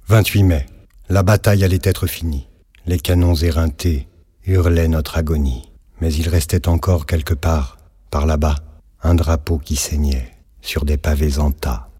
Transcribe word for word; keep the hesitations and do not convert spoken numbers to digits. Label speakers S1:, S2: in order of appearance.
S1: vingt-huit mai. La bataille allait être finie. Les canons éreintés hurlaient notre agonie. Mais il restait encore quelque part, par là-bas, un drapeau qui saignait sur des pavés en tas.